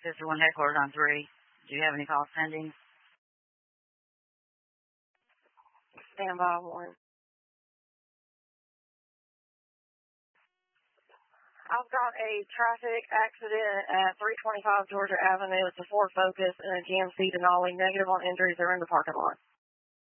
Sister 1 headquarters on 3. Do you have any calls pending? Stand by 1. I've got a traffic accident at 325 Georgia Avenue. It's a Ford Focus and a GMC Denali. Negative on injuries. They're in the parking lot.